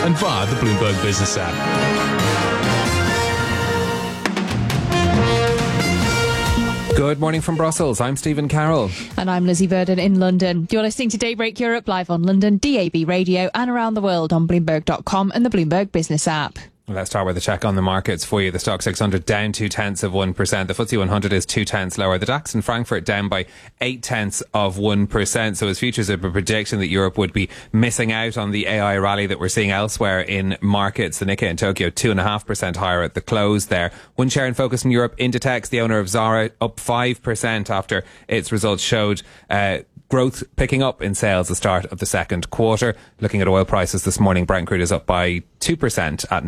and via the Bloomberg Business app. Good morning from Brussels. I'm Stephen Carroll. And I'm Lizzie Verdon in London. You're listening to Daybreak Europe live on London, DAB Radio and around the world on Bloomberg.com and the Bloomberg Business app. Let's start with a check on the markets for you. The Stoxx 600 down 0.2%. The FTSE 100 is 0.2 lower. The DAX in Frankfurt down by 0.8%. So as futures have a prediction that Europe would be missing out on the AI rally that we're seeing elsewhere in markets. The Nikkei in Tokyo 2.5% higher at the close there. One share in focus in Europe, Inditex, the owner of Zara, up 5% after its results showed growth picking up in sales at the start of the second quarter. Looking at oil prices this morning, Brent crude is up by 2% at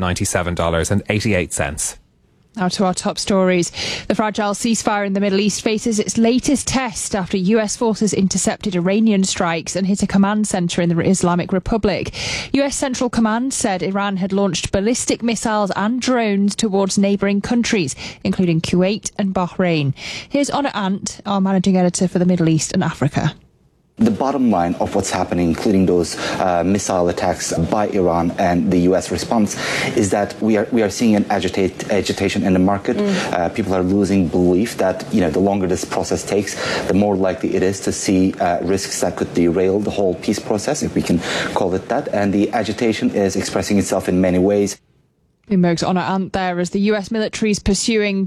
$97.88. Now to our top stories. The fragile ceasefire in the Middle East faces its latest test after US forces intercepted Iranian strikes and hit a command centre in the Islamic Republic. US Central Command said Iran had launched ballistic missiles and drones towards neighbouring countries, including Kuwait and Bahrain. Here's Honor Ant, our managing editor for the Middle East and Africa. The bottom line of what's happening, including those missile attacks by Iran and the U.S. response, is that we are seeing an agitation in the market. People are losing belief that the longer this process takes, the more likely it is to see risks that could derail the whole peace process, if we can call it that. And the agitation is expressing itself in many ways. Bloomberg's Honor Ant there, as the US military is pursuing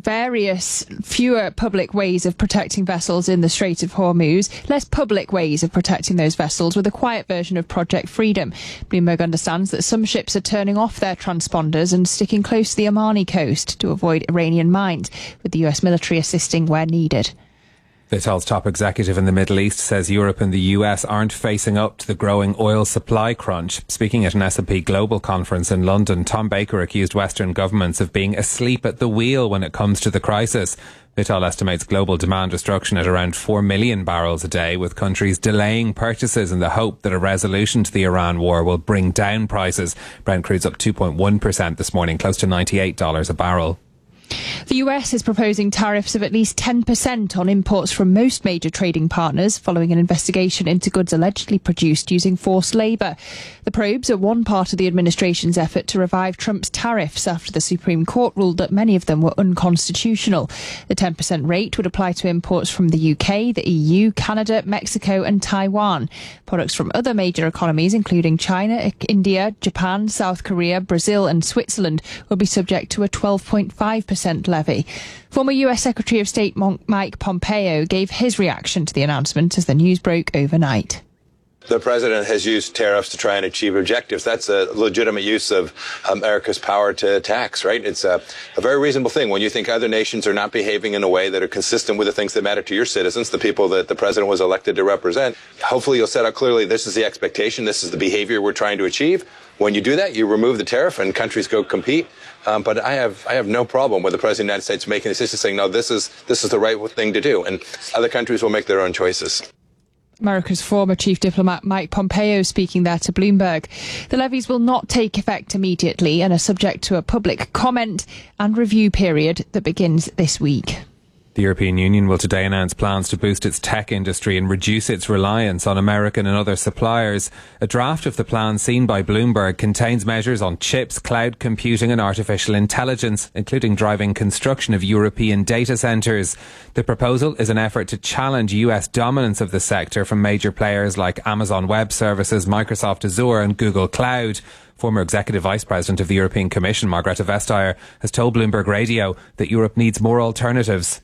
fewer public ways of protecting vessels in the Strait of Hormuz, less public ways of protecting those vessels with a quiet version of Project Freedom. Bloomberg understands that some ships are turning off their transponders and sticking close to the Omani coast to avoid Iranian mines, with the US military assisting where needed. Vitol's top executive in the Middle East says Europe and the US aren't facing up to the growing oil supply crunch. Speaking at an S&P Global conference in London, Tom Baker accused Western governments of being asleep at the wheel when it comes to the crisis. Vitol estimates global demand destruction at around 4 million barrels a day, with countries delaying purchases in the hope that a resolution to the Iran war will bring down prices. Brent crude's up 2.1% this morning, close to $98 a barrel. The US is proposing tariffs of at least 10% on imports from most major trading partners following an investigation into goods allegedly produced using forced labour. The probes are one part of the administration's effort to revive Trump's tariffs after the Supreme Court ruled that many of them were unconstitutional. The 10% rate would apply to imports from the UK, the EU, Canada, Mexico and Taiwan. Products from other major economies, including China, India, Japan, South Korea, Brazil and Switzerland, will be subject to a 12.5% levy. Former US Secretary of State Mike Pompeo gave his reaction to the announcement as the news broke overnight. The president has used tariffs to try and achieve objectives. That's a legitimate use of America's power to tax, right? It's a very reasonable thing when you think other nations are not behaving in a way that are consistent with the things that matter to your citizens, the people that the president was elected to represent. Hopefully you'll set out clearly this is the expectation, this is the behavior we're trying to achieve. When you do that, you remove the tariff and countries go compete. But I have no problem with the president of the United States making a decision saying, no, this is the right thing to do. And other countries will make their own choices. America's former chief diplomat Mike Pompeo speaking there to Bloomberg. The levies will not take effect immediately and are subject to a public comment and review period that begins this week. The European Union will today announce plans to boost its tech industry and reduce its reliance on American and other suppliers. A draft of the plan seen by Bloomberg contains measures on chips, cloud computing and artificial intelligence, including driving construction of European data centres. The proposal is an effort to challenge US dominance of the sector from major players like Amazon Web Services, Microsoft Azure and Google Cloud. Former Executive Vice President of the European Commission, Margrethe Vestager, has told Bloomberg Radio that Europe needs more alternatives.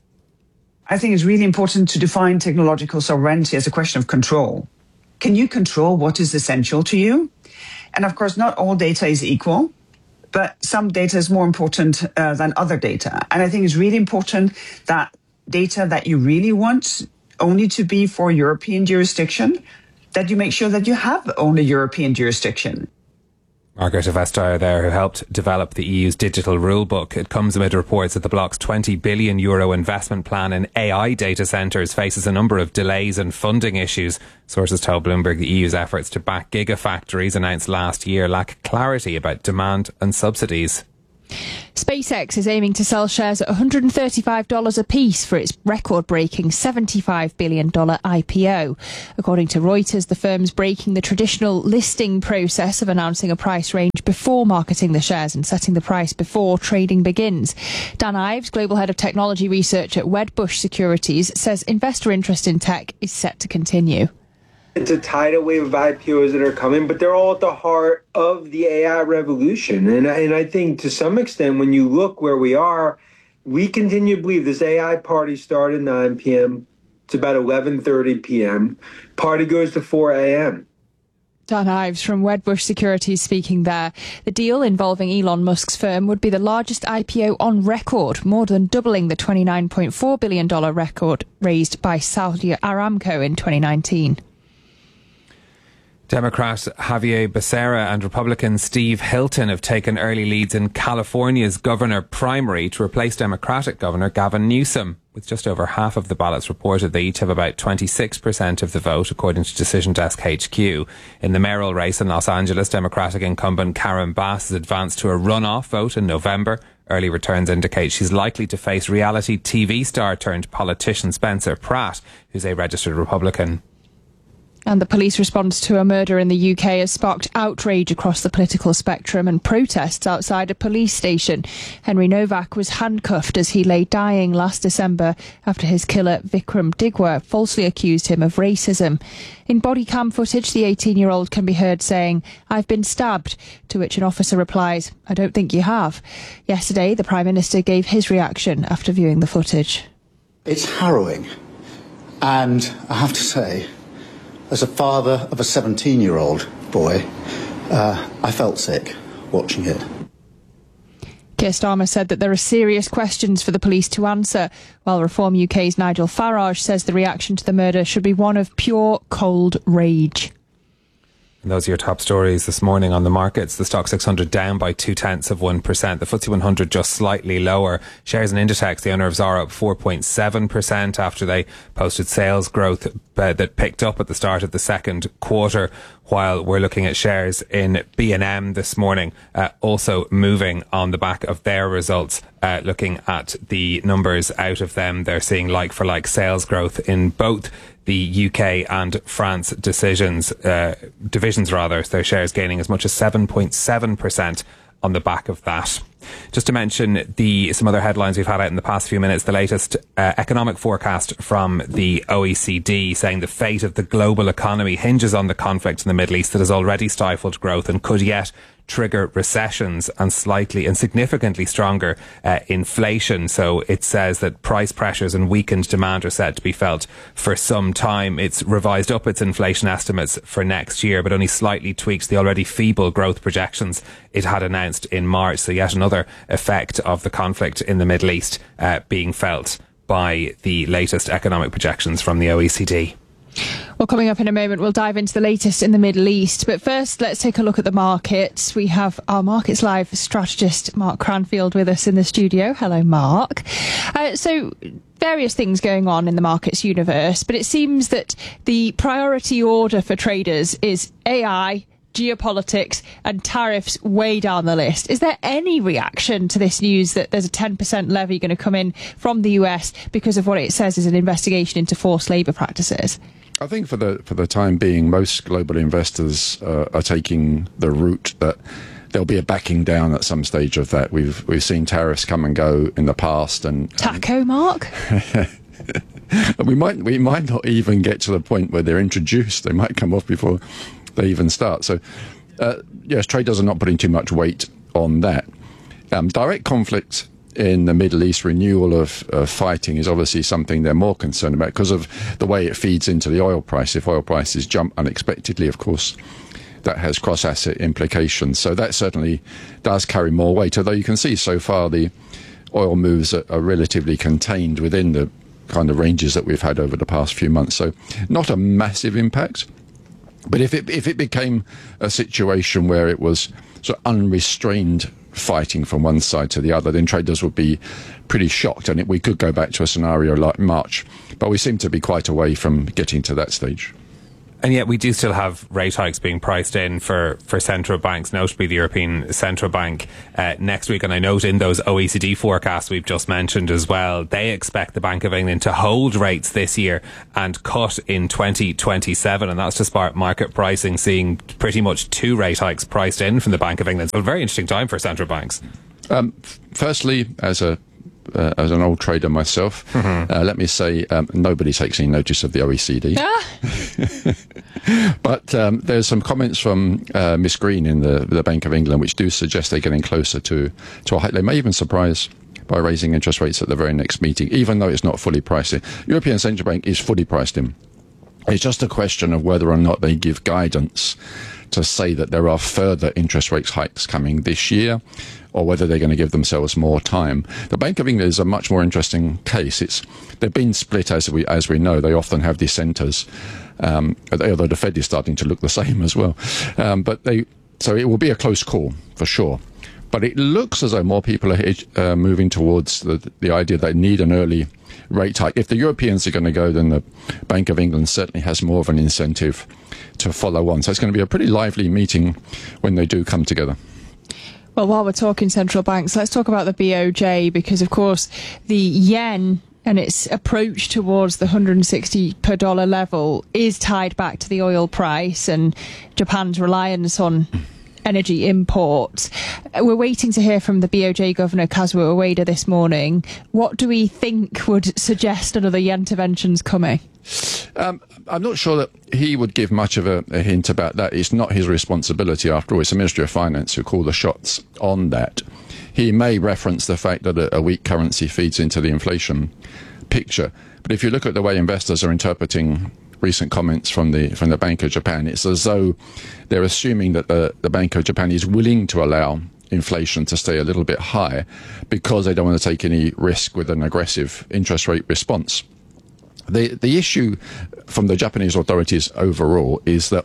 I think it's really important to define technological sovereignty as a question of control. Can you control what is essential to you? And of course, not all data is equal, but some data is more important than other data. And I think it's really important that data that you really want only to be for European jurisdiction, that you make sure that you have only European jurisdiction. Margrethe Vestager there, who helped develop the EU's digital rulebook. It comes amid reports that the bloc's €20 billion investment plan in AI data centres faces a number of delays and funding issues. Sources told Bloomberg the EU's efforts to back gigafactories announced last year lack clarity about demand and subsidies. SpaceX is aiming to sell shares at $135 a piece for its record-breaking $75 billion IPO. According to Reuters, the firm's breaking the traditional listing process of announcing a price range stage before marketing the shares and setting the price before trading begins. Dan Ives, Global Head of Technology Research at Wedbush Securities, says investor interest in tech is set to continue. It's a tidal wave of IPOs that are coming, but they're all at the heart of the AI revolution. And I think to some extent, when you look where we are, we continue to believe this AI party started at 9 p.m. It's about 11:30 p.m. Party goes to 4 a.m. Dan Ives from Wedbush Securities speaking there. The deal involving Elon Musk's firm would be the largest IPO on record, more than doubling the $29.4 billion record raised by Saudi Aramco in 2019. Democrat Javier Becerra and Republican Steve Hilton have taken early leads in California's governor primary to replace Democratic Governor Gavin Newsom. With just over half of the ballots reported, they each have about 26% of the vote, according to Decision Desk HQ. In the mayoral race in Los Angeles, Democratic incumbent Karen Bass has advanced to a runoff vote in November. Early returns indicate she's likely to face reality TV star turned politician Spencer Pratt, who's a registered Republican. And the police response to a murder in the UK has sparked outrage across the political spectrum and protests outside a police station. Henry Novak was handcuffed as he lay dying last December after his killer Vikram Digwa falsely accused him of racism. In body cam footage, the 18-year-old can be heard saying, "I've been stabbed," to which an officer replies, "I don't think you have." Yesterday, the Prime Minister gave his reaction after viewing the footage. It's harrowing, and I have to say, as a father of a 17-year-old boy, I felt sick watching it. Keir Starmer said that there are serious questions for the police to answer, while Reform UK's Nigel Farage says the reaction to the murder should be one of pure cold rage. And those are your top stories this morning on the markets. The Stock 600 down by 0.2%. The FTSE 100 just slightly lower. Shares in Inditex, the owner of Zara, up 4.7% after they posted sales growth that picked up at the start of the second quarter. While we're looking at shares in B&M this morning, also moving on the back of their results. Looking at the numbers out of them, they're seeing like-for-like sales growth in both the UK and France divisions. Their shares gaining as much as 7.7% on the back of that. Just to mention some other headlines we've had out in the past few minutes, the latest economic forecast from the OECD saying the fate of the global economy hinges on the conflict in the Middle East that has already stifled growth and could yet trigger recessions and significantly stronger inflation. So it says that price pressures and weakened demand are set to be felt for some time. It's revised up its inflation estimates for next year, but only slightly tweaks the already feeble growth projections it had announced in March. So yet another effect of the conflict in the Middle East being felt by the latest economic projections from the OECD. Well, coming up in a moment, we'll dive into the latest in the Middle East. But first, let's take a look at the markets. We have our Markets Live strategist, Mark Cranfield, with us in the studio. Hello, Mark. So various things going on in the markets universe, but it seems that the priority order for traders is AI, geopolitics and tariffs way down the list. Is there any reaction to this news that there's a 10% levy going to come in from the US because of what it says is an investigation into forced labour practices? I think for the time being, most global investors are taking the route that there'll be a backing down at some stage of that. We've seen tariffs come and go in the past, and Taco, Mark. we might not even get to the point where they're introduced. They might come off before they even start. So, yes, traders are not putting too much weight on that. Direct conflict in the Middle East, renewal of fighting is obviously something they're more concerned about because of the way it feeds into the oil price. If oil prices jump unexpectedly, of course, that has cross-asset implications. So that certainly does carry more weight, although you can see so far the oil moves are relatively contained within the kind of ranges that we've had over the past few months. So not a massive impact. But if it became a situation where it was sort of unrestrained fighting from one side to the other, then traders would be pretty shocked, and we could go back to a scenario like March. But we seem to be quite away from getting to that stage. And yet we do still have rate hikes being priced in for central banks, notably the European Central Bank next week. And I note in those OECD forecasts we've just mentioned as well, they expect the Bank of England to hold rates this year and cut in 2027. And that's despite market pricing seeing pretty much 2 rate hikes priced in from the Bank of England. So a very interesting time for central banks. Firstly, as an old trader myself, let me say nobody takes any notice of the OECD. But there's some comments from Miss Green in the Bank of England which do suggest they're getting closer to a hike. They may even surprise by raising interest rates at the very next meeting, even though it's not fully priced in. European Central Bank is fully priced in. It's just a question of whether or not they give guidance to say that there are further interest rate hikes coming this year, or whether they're going to give themselves more time. The Bank of England is a much more interesting case. They've been split, as we know. They often have dissenters, although the Fed is starting to look the same as well. So it will be a close call for sure. But it looks as though more people are moving towards the idea they need an early rate hike. If the Europeans are going to go, then the Bank of England certainly has more of an incentive to follow on. So it's going to be a pretty lively meeting when they do come together. Well, while we're talking central banks, let's talk about the BOJ, because, of course, the yen and its approach towards the 160 per dollar level is tied back to the oil price and Japan's reliance on energy imports. We're waiting to hear from the BOJ Governor, Kazuo Ueda, this morning. What do we think would suggest another yen intervention's coming? I'm not sure that he would give much of a hint about that. It's not his responsibility, after all. It's the Ministry of Finance who call the shots on that. He may reference the fact that a weak currency feeds into the inflation picture. But if you look at the way investors are interpreting recent comments from the Bank of Japan, it's as though they're assuming that the Bank of Japan is willing to allow inflation to stay a little bit high because they don't want to take any risk with an aggressive interest rate response. The issue from the Japanese authorities overall is that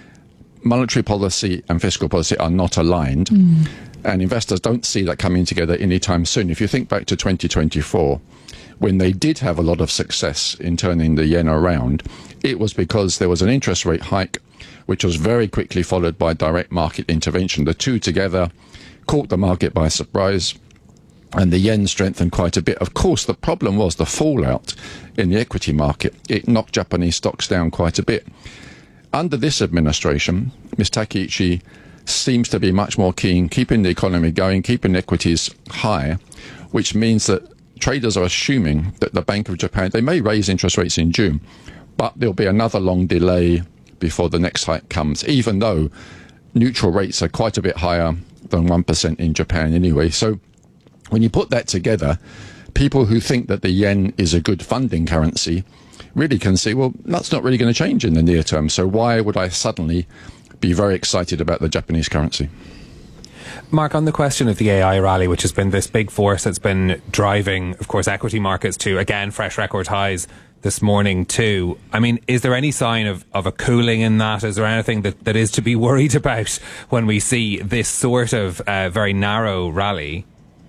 monetary policy and fiscal policy are not aligned, and investors don't see that coming together anytime soon. If you think back to 2024, when they did have a lot of success in turning the yen around, it was because there was an interest rate hike, which was very quickly followed by direct market intervention. The two together caught the market by surprise, and the yen strengthened quite a bit. Of course, the problem was the fallout in the equity market. It knocked Japanese stocks down quite a bit. Under this administration, Ms. Takeichi seems to be much more keen keeping the economy going, keeping equities high, which means that traders are assuming that the Bank of Japan, they may raise interest rates in June, but there'll be another long delay before the next hike comes, even though neutral rates are quite a bit higher than 1% in Japan anyway. So when you put that together, people who think that the yen is a good funding currency really can see, well, that's not really going to change in the near term. So why would I suddenly be very excited about the Japanese currency? Mark, on the question of the AI rally, which has been this big force that's been driving, of course, equity markets to, again, fresh record highs this morning too. I mean, is there any sign of a cooling in that? Is there anything that is to be worried about when we see this sort of very narrow rally?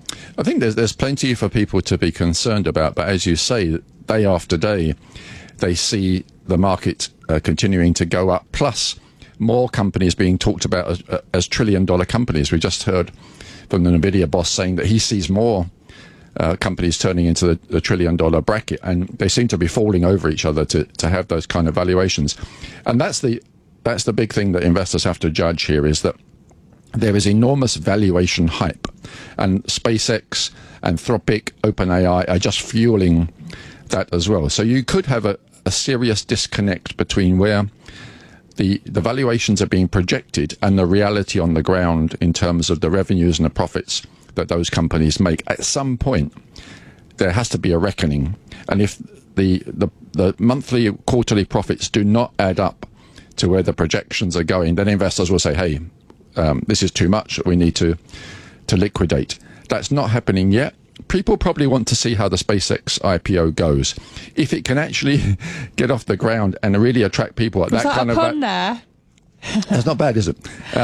I think there's plenty for people to be concerned about, but as you say, day after day, they see the market continuing to go up, plus more companies being talked about as trillion-dollar companies. We just heard from the NVIDIA boss saying that he sees more companies turning into the trillion-dollar bracket, and they seem to be falling over each other to have those kind of valuations. And that's the big thing that investors have to judge here, is that there is enormous valuation hype, and SpaceX, Anthropic, OpenAI are just fueling that as well. So you could have a serious disconnect between where the valuations are being projected and the reality on the ground in terms of the revenues and the profits that those companies make. At some point, there has to be a reckoning. And if the monthly, quarterly profits do not add up to where the projections are going, then investors will say, hey, this is too much, we need to liquidate. That's not happening yet. People probably want to see how the SpaceX IPO goes. If it can actually get off the ground and really attract people at that kind of... Was that a pun there? That's not bad, is it?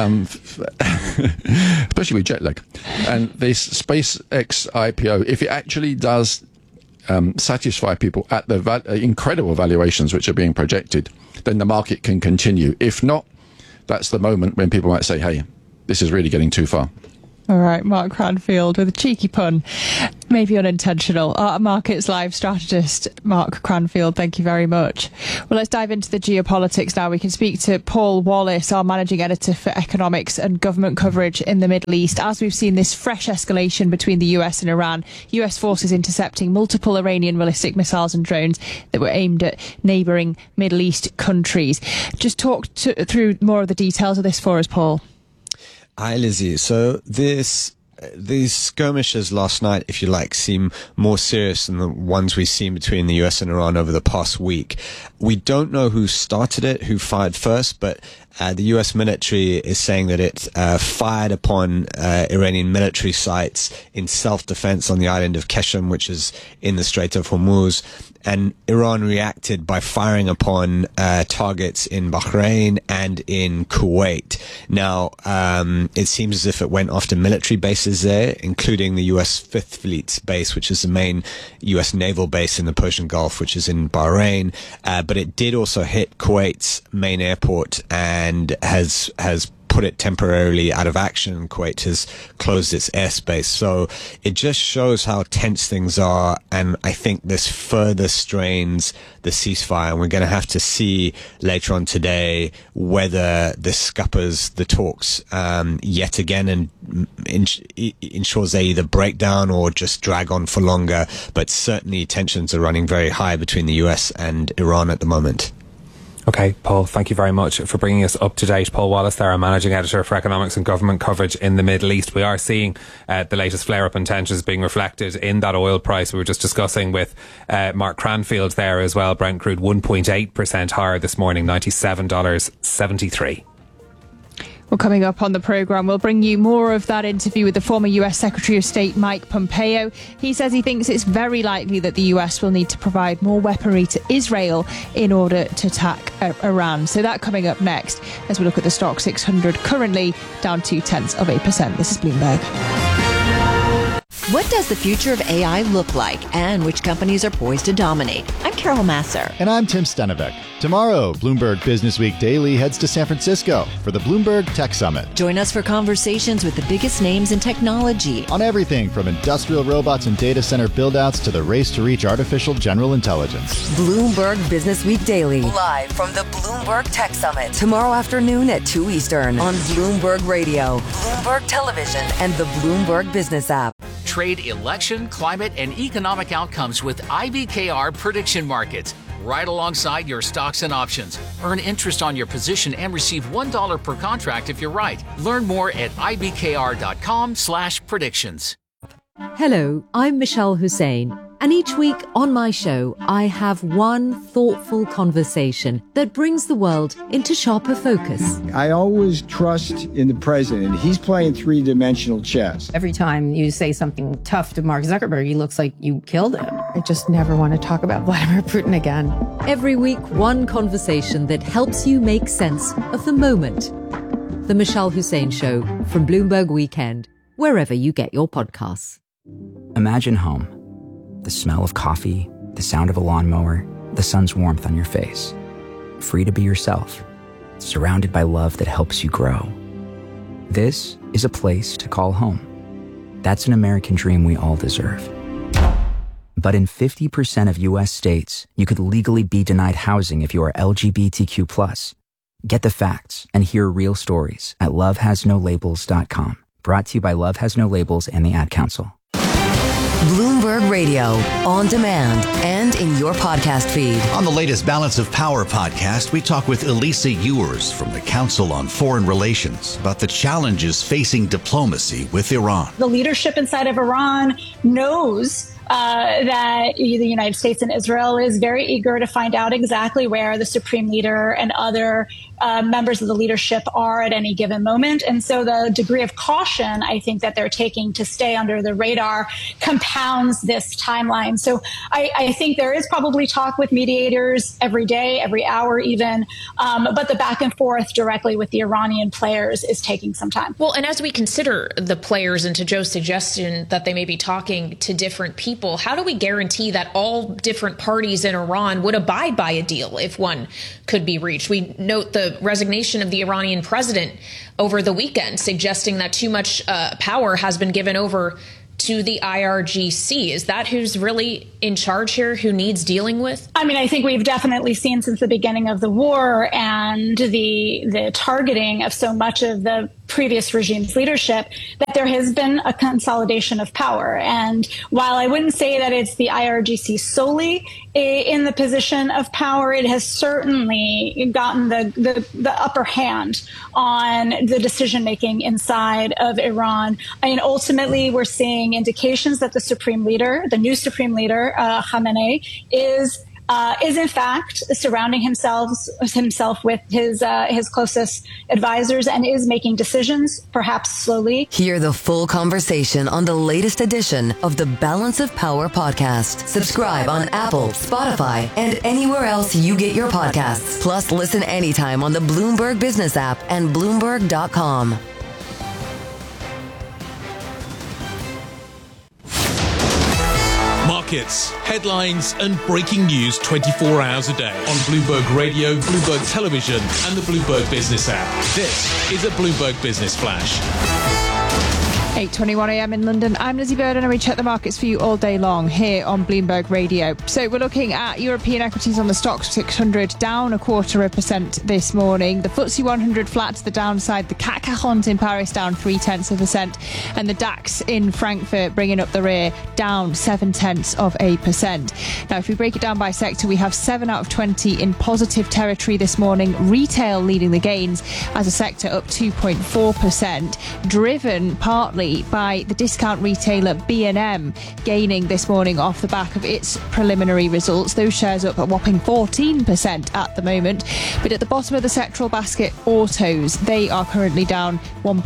Especially with jet lag. And this SpaceX IPO, if it actually does satisfy people at the incredible valuations which are being projected, then the market can continue. If not, that's the moment when people might say, hey, this is really getting too far. All right, Mark Cranfield with a cheeky pun, maybe unintentional. Our Markets Live strategist, Mark Cranfield, thank you very much. Well, let's dive into the geopolitics now. We can speak to Paul Wallace, our managing editor for economics and government coverage in the Middle East. As we've seen this fresh escalation between the US and Iran, US forces intercepting multiple Iranian ballistic missiles and drones that were aimed at neighbouring Middle East countries. Just talk through more of the details of this for us, Paul. Hi, Lizzie. So these skirmishes last night, if you like, seem more serious than the ones we've seen between the US and Iran over the past week. We don't know who started it, who fired first, but the US military is saying that it fired upon Iranian military sites in self-defense on the island of Qeshm, which is in the Strait of Hormuz. And Iran reacted by firing upon targets in Bahrain and in Kuwait. Now, it seems as if it went after military bases there, including the US Fifth Fleet base, which is the main US naval base in the Persian Gulf, which is in Bahrain. But it did also hit Kuwait's main airport and has put it temporarily out of action. Kuwait has closed its airspace. So it just shows how tense things are, and I think this further strains the ceasefire, and we're going to have to see later on today whether this scuppers the talks yet again and ensures they either break down or just drag on for longer. But certainly tensions are running very high between the US and Iran at the moment. Okay, Paul, thank you very much for bringing us up to date. Paul Wallace there, our managing editor for economics and government coverage in the Middle East. We are seeing the latest flare-up in tensions being reflected in that oil price we were just discussing with Mark Cranfield there as well. Brent crude 1.8% higher this morning, $97.73. Well, coming up on the programme, we'll bring you more of that interview with the former US Secretary of State Mike Pompeo. He says he thinks it's very likely that the US will need to provide more weaponry to Israel in order to attack Iran. So that coming up next as we look at the stock 600, currently down 0.2%. This is Bloomberg. What does the future of AI look like, and which companies are poised to dominate? I'm Carol Masser. And I'm Tim Stenevec. Tomorrow, Bloomberg Businessweek Daily heads to San Francisco for the Bloomberg Tech Summit. Join us for conversations with the biggest names in technology. On everything from industrial robots and data center buildouts to the race to reach artificial general intelligence. Bloomberg Businessweek Daily. Live from the Bloomberg Tech Summit. Tomorrow afternoon at 2 Eastern on Bloomberg Radio, Bloomberg Television, and the Bloomberg Business app. Trade election, climate, and economic outcomes with IBKR Prediction Markets. Right alongside your stocks and options. Earn interest on your position and receive $1 per contract if you're right. Learn more at ibkr.com/predictions. Hello, I'm Michelle Hussein. And each week on my show, I have one thoughtful conversation that brings the world into sharper focus. I always trust in the president. He's playing three-dimensional chess. Every time you say something tough to Mark Zuckerberg, he looks like you killed him. I just never want to talk about Vladimir Putin again. Every week, one conversation that helps you make sense of the moment. The Michelle Hussein Show from Bloomberg Weekend, wherever you get your podcasts. Imagine home. The smell of coffee, the sound of a lawnmower, the sun's warmth on your face. Free to be yourself, surrounded by love that helps you grow. This is a place to call home. That's an American dream we all deserve. But in 50% of U.S. states, you could legally be denied housing if you are LGBTQ+. Get the facts and hear real stories at lovehasnolabels.com. Brought to you by Love Has No Labels and the Ad Council. Bloomberg Radio, on demand and in your podcast feed. On the latest Balance of Power podcast, we talk with Elisa Ewers from the Council on Foreign Relations about the challenges facing diplomacy with Iran. The leadership inside of Iran knows that the United States and Israel is very eager to find out exactly where the supreme leader and other members of the leadership are at any given moment. And so the degree of caution I think that they're taking to stay under the radar compounds this timeline. So I think there is probably talk with mediators every day, every hour even, but the back and forth directly with the Iranian players is taking some time. Well, and as we consider the players, and to Joe's suggestion that they may be talking to different people, how do we guarantee that all different parties in Iran would abide by a deal if one could be reached? We note the resignation of the Iranian president over the weekend, suggesting that too much power has been given over to the IRGC. Is that who's really in charge here, who needs dealing with? I mean, I think we've definitely seen since the beginning of the war and the targeting of so much of the previous regime's leadership that there has been a consolidation of power. And while I wouldn't say that it's the IRGC solely in the position of power, it has certainly gotten the upper hand on the decision making inside of Iran. I mean, ultimately, we're seeing indications that the supreme leader, the new supreme leader, Khamenei, is in fact surrounding himself with his closest advisors and is making decisions, perhaps slowly. Hear the full conversation on the latest edition of the Balance of Power podcast. Subscribe on Apple, Spotify, and anywhere else you get your podcasts. Plus, listen anytime on the Bloomberg Business app and Bloomberg.com. Markets, headlines, and breaking news 24 hours a day on Bloomberg Radio, Bloomberg Television, and the Bloomberg Business app. This is a Bloomberg Business Flash. 8:21 a.m. in London. I'm Lizzie Burden and we check the markets for you all day long here on Bloomberg Radio. So we're looking at European equities on the Stoxx 600 down 0.25% this morning. The FTSE 100 flat to the downside. The CAC 40 in Paris down 0.3%. And the DAX in Frankfurt bringing up the rear down 0.7%. Now, if we break it down by sector, we have 7 out of 20 in positive territory this morning. Retail leading the gains as a sector up 2.4%, driven partly by the discount retailer B&M gaining this morning off the back of its preliminary results. Those shares up a whopping 14% at the moment. But at the bottom of the sectoral basket, autos, they are currently down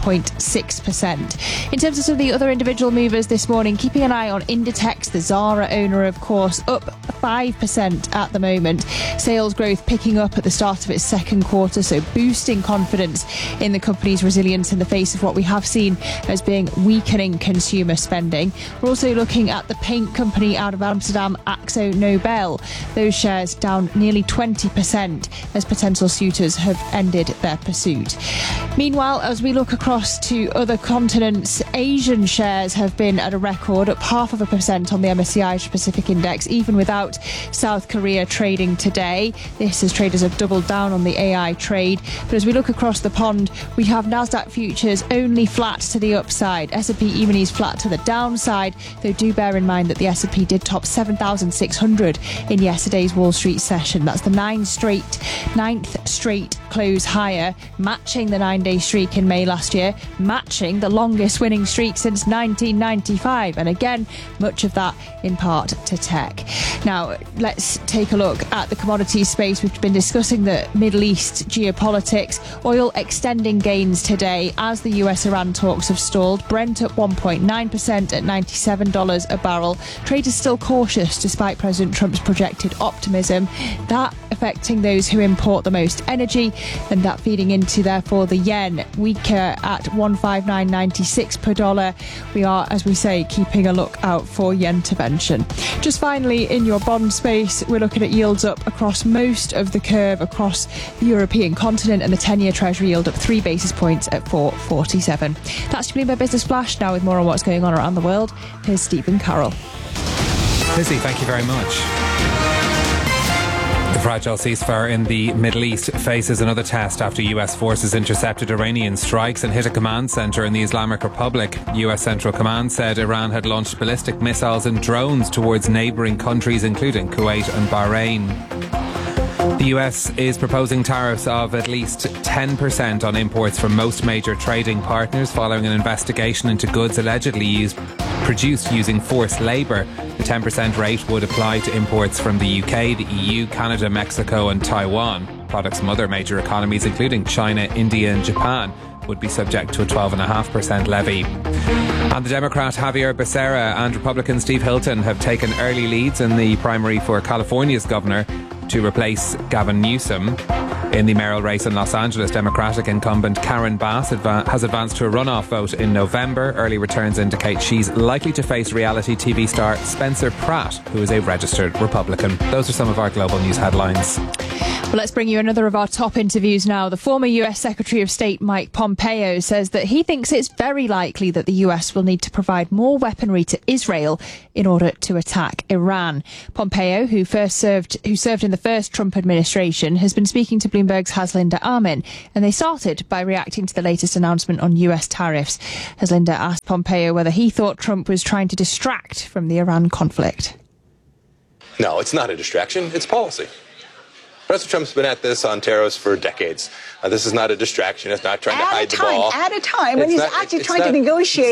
1.6%. In terms of some of the other individual movers this morning, keeping an eye on Inditex, the Zara owner, of course, up 5% at the moment. Sales growth picking up at the start of its second quarter, so boosting confidence in the company's resilience in the face of what we have seen as being weakening consumer spending. We're also looking at the paint company out of Amsterdam, Akzo Nobel. Those shares down nearly 20% as potential suitors have ended their pursuit. Meanwhile, as we look across to other continents, Asian shares have been at a record, up 0.5% on the MSCI Asia Pacific Index, even without South Korea trading today. This as traders have doubled down on the AI trade. But as we look across the pond, we have Nasdaq futures only flat to the upside. S&P E-minis flat to the downside, though do bear in mind that the S&P did top 7,600 in yesterday's Wall Street session. That's the ninth straight close higher, matching the 9-day streak in May last year, matching the longest winning streak since 1995. And again, much of that in part to tech. Now, let's take a look at the commodities space. We've been discussing the Middle East geopolitics. Oil extending gains today as the US-Iran talks have stalled. Brent up 1.9% at $97 a barrel. Traders still cautious despite President Trump's projected optimism. That affecting those who import the most energy, and that feeding into, therefore, the yen weaker at 159.96 per dollar. We are, as we say, keeping a look out for yen intervention. Just finally, in your bond space, we're looking at yields up across most of the curve across the European continent, and the 10-year Treasury yield up 3 basis points at 4.47. That's your Bloomberg Business Flash. Now with more on what's going on around the world, here's Stephen Carroll. Lizzie, thank you very much. The fragile ceasefire in the Middle East faces another test after US forces intercepted Iranian strikes and hit a command centre in the Islamic Republic. US Central Command said Iran had launched ballistic missiles and drones towards neighbouring countries, including Kuwait and Bahrain. The US is proposing tariffs of at least 10% on imports from most major trading partners following an investigation into goods allegedly produced using forced labour. The 10% rate would apply to imports from the UK, the EU, Canada, Mexico and Taiwan. Products from other major economies, including China, India and Japan, would be subject to a 12.5% levy. And the Democrat Javier Becerra and Republican Steve Hilton have taken early leads in the primary for California's governor to replace Gavin Newsom. In the mayoral race in Los Angeles, Democratic incumbent Karen Bass has advanced to a runoff vote in November. Early returns indicate she's likely to face reality TV star Spencer Pratt, who is a registered Republican. Those are some of our global news headlines. Well, let's bring you another of our top interviews now. The former US Secretary of State Mike Pompeo says that he thinks it's very likely that the US will need to provide more weaponry to Israel in order to attack Iran. Pompeo, who served in the first Trump administration, has been speaking to Bloomberg's Haslinda Amin, and they started by reacting to the latest announcement on US tariffs. Haslinda asked Pompeo whether he thought Trump was trying to distract from the Iran conflict. No, it's not a distraction. It's policy. President Trump's been at this on tariffs for decades. This is not a distraction. It's not trying to hide the ball. At a time when he's actually trying to negotiate.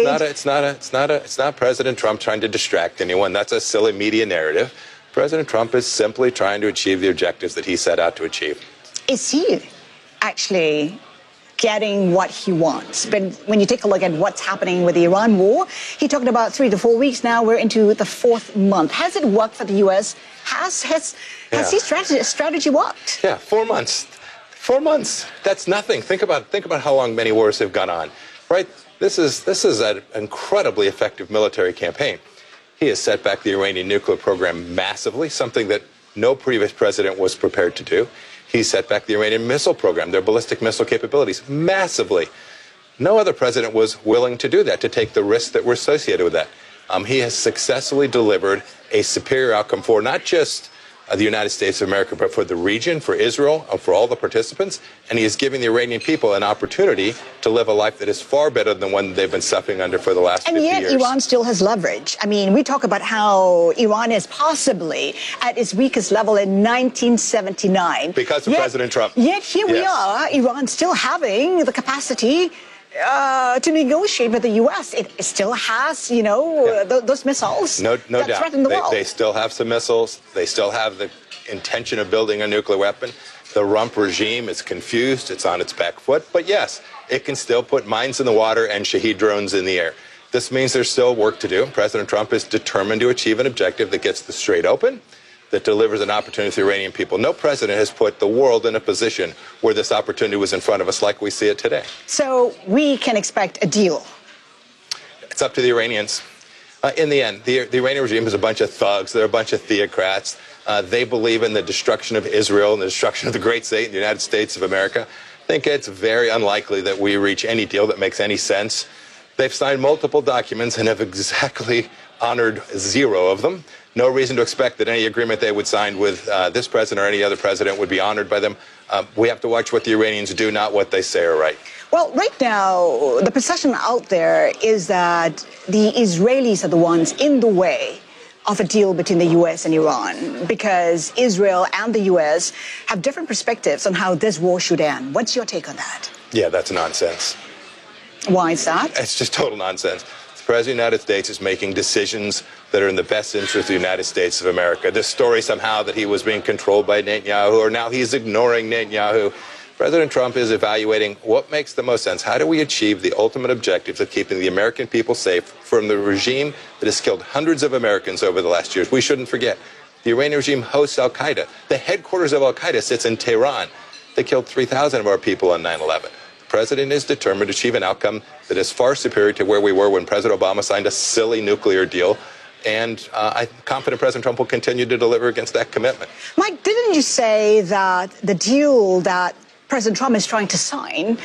It's not President Trump trying to distract anyone. That's a silly media narrative. President Trump is simply trying to achieve the objectives that he set out to achieve. Is he actually getting what he wants? But when you take a look at what's happening with the Iran war, he talked about 3 to 4 weeks now. We're into the 4th month. Has it worked for the U.S.? Has his strategy worked? Yeah, 4 months. 4 months. That's nothing. Think about how long many wars have gone on, right? This is an incredibly effective military campaign. He has set back the Iranian nuclear program massively, something that no previous president was prepared to do. He set back the Iranian missile program, their ballistic missile capabilities, massively. No other president was willing to do that, to take the risks that were associated with that. He has successfully delivered a superior outcome for not just the United States of America, but for the region, for Israel, for all the participants. And he is giving the Iranian people an opportunity to live a life that is far better than one they've been suffering under for the last 50 years. And yet Iran still has leverage. I mean, we talk about how Iran is possibly at its weakest level in 1979. Because of President Trump. Yet here we are, Iran still having the capacity to negotiate with the U.S. It still has, those missiles no that doubt. threaten the world. They still have some missiles. They still have the intention of building a nuclear weapon. The Rump regime is confused. It's on its back foot. But yes, it can still put mines in the water and Shahed drones in the air. This means there's still work to do. President Trump is determined to achieve an objective that gets the Strait open, that delivers an opportunity to the Iranian people. No president has put the world in a position where this opportunity was in front of us like we see it today. So we can expect a deal. It's up to the Iranians. In the end, the Iranian regime is a bunch of thugs. They're a bunch of theocrats. They believe in the destruction of Israel and the destruction of the great state, the United States of America. I think it's very unlikely that we reach any deal that makes any sense. They've signed multiple documents and have exactly honored 0 of them. No reason to expect that any agreement they would sign with this president or any other president would be honored by them. We have to watch what the Iranians do, not what they say are right. Well, right now, the perception out there is that the Israelis are the ones in the way of a deal between the U.S. and Iran, because Israel and the U.S. have different perspectives on how this war should end. What's your take on that? Yeah, that's nonsense. Why is that? It's just total nonsense. The President of the United States is making decisions that are in the best interest of the United States of America. This story somehow that he was being controlled by Netanyahu, or now he's ignoring Netanyahu. President Trump is evaluating what makes the most sense. How do we achieve the ultimate objectives of keeping the American people safe from the regime that has killed hundreds of Americans over the last years? We shouldn't forget, the Iranian regime hosts al-Qaeda. The headquarters of al-Qaeda sits in Tehran. They killed 3,000 of our people on 9/11. The president is determined to achieve an outcome that is far superior to where we were when President Obama signed a silly nuclear deal. And I'm confident President Trump will continue to deliver against that commitment. Mike, didn't you say that the deal that President Trump is trying to sign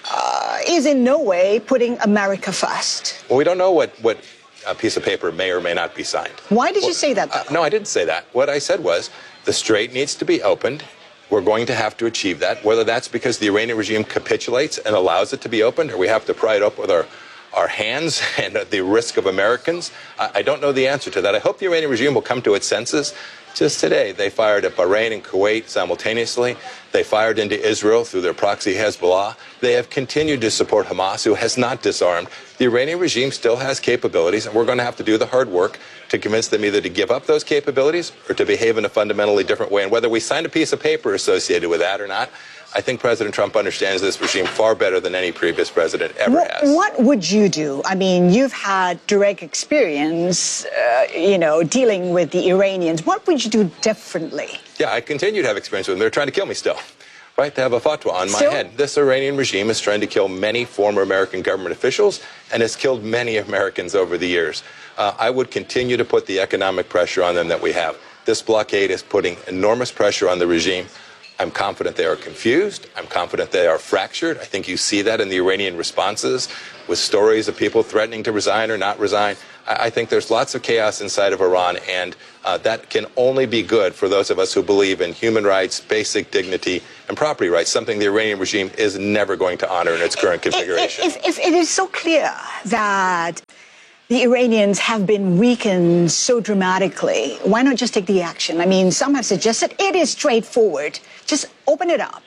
is in no way putting America first? Well, we don't know what a piece of paper may or may not be signed. Why did you say that, though? No, I didn't say that. What I said was the Strait needs to be opened. We're going to have to achieve that, whether that's because the Iranian regime capitulates and allows it to be opened, or we have to pry it up with our hands and at the risk of Americans? I don't know the answer to that. I hope the Iranian regime will come to its senses. Just today, they fired at Bahrain and Kuwait simultaneously. They fired into Israel through their proxy Hezbollah. They have continued to support Hamas, who has not disarmed. The Iranian regime still has capabilities, and we're going to have to do the hard work to convince them either to give up those capabilities or to behave in a fundamentally different way. And whether we sign a piece of paper associated with that or not, I think President Trump understands this regime far better than any previous president ever has. What would you do? I mean, you've had direct experience, dealing with the Iranians. What would you do differently? Yeah, I continue to have experience with them. They're trying to kill me still. Right, to have a fatwa on my head. This Iranian regime is trying to kill many former American government officials and has killed many Americans over the years. I would continue to put the economic pressure on them that we have. This blockade is putting enormous pressure on the regime. I'm confident they are confused. I'm confident they are fractured. I think you see that in the Iranian responses with stories of people threatening to resign or not resign. I think there's lots of chaos inside of Iran, and that can only be good for those of us who believe in human rights, basic dignity, and property rights, something the Iranian regime is never going to honor in its current configuration. If it is so clear that the Iranians have been weakened so dramatically, why not just take the action? I mean, some have suggested it is straightforward. Just open it up.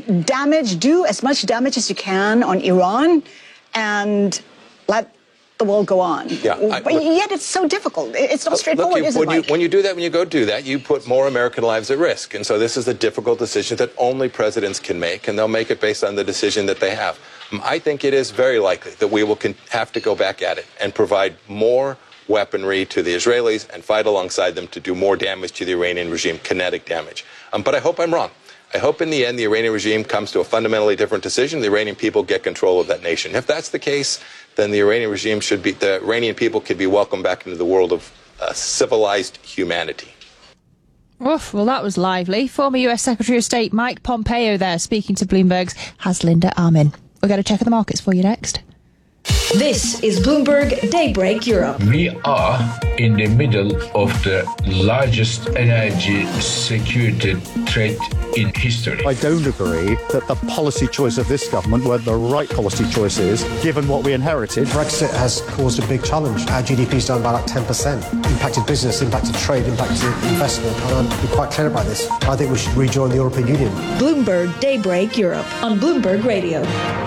Do as much damage as you can on Iran and let the world go on. Yeah, but yet it's so difficult. It's not straightforward, is it? When you do that, when you go do that, you put more American lives at risk. And so this is a difficult decision that only presidents can make, and they'll make it based on the decision that they have. I think it is very likely that we will have to go back at it and provide more weaponry to the Israelis and fight alongside them to do more damage to the Iranian regime, kinetic damage. But I hope I'm wrong. I hope in the end the Iranian regime comes to a fundamentally different decision. The Iranian people get control of that nation. If that's the case, then the Iranian people could be welcomed back into the world of civilized humanity. Oof, well, that was lively. Former US Secretary of State Mike Pompeo there speaking to Bloomberg's Haslinda Amin. We're going to check the markets for you next. This is Bloomberg Daybreak Europe. We are in the middle of the largest energy security threat in history. I don't agree that the policy choice of this government were the right policy choices, given what we inherited. Brexit has caused a big challenge. Our GDP's down by like 10%. Impacted business, impacted trade, impacted investment. And I'm quite clear about this. I think we should rejoin the European Union. Bloomberg Daybreak Europe on Bloomberg Radio.